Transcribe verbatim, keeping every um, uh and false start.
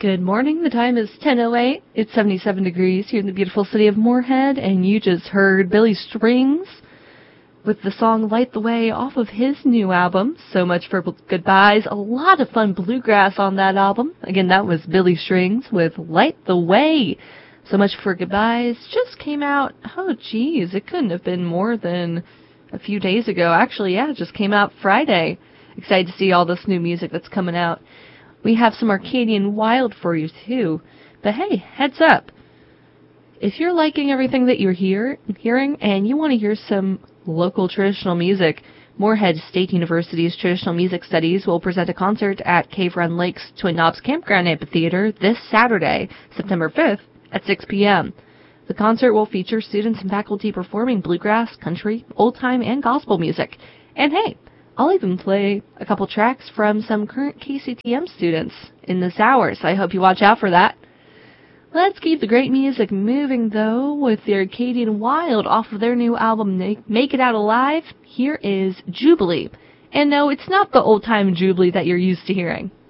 Good morning. The time is ten oh eight. It's seventy-seven degrees here in the beautiful city of Moorhead, and you just heard Billy Strings with the song Light the Way off of his new album, So Much for Goodbyes. A lot of fun bluegrass on that album. Again, that was Billy Strings with Light the Way. So Much for Goodbyes just came out, oh geez, it couldn't have been more than a few days ago. Actually, yeah, it just came out Friday. Excited to see all this new music that's coming out. We have some Arcadian Wild for you, too. But hey, heads up. If you're liking everything that you're hear, hearing and you want to hear some local traditional music, Moorhead State University's Traditional Music Studies will present a concert at Cave Run Lake's Twin Knobs Campground Amphitheater this Saturday, September fifth, at six p.m. The concert will feature students and faculty performing bluegrass, country, old-time, and gospel music. And hey, I'll even play a couple tracks from some current K C T M students in this hour, so I hope you watch out for that. Let's keep the great music moving, though, with the Arcadian Wild off of their new album, Make It Out Alive. Here is Jubilee. And no, it's not the old-time Jubilee that you're used to hearing.